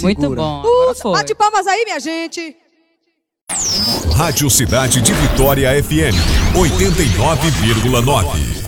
Segura. Muito bom. Agora foi. Bate palmas aí, minha gente. Rádio Cidade de Vitória FM 89,9.